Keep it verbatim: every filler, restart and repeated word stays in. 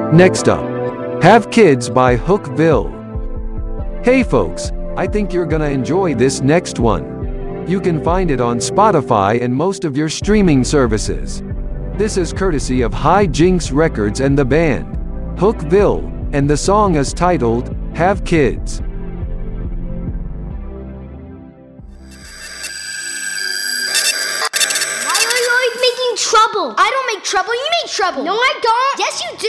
Next up, Have Kids by Hookville. Hey folks, I think you're gonna enjoy this next one. You can find it on Spotify and most of your streaming services. This is courtesy of High Jinks Records and the band Hookville, and the song is titled Have Kids. Why are you always making trouble? I don't make trouble, you make trouble. No, I don't. Yes, you do.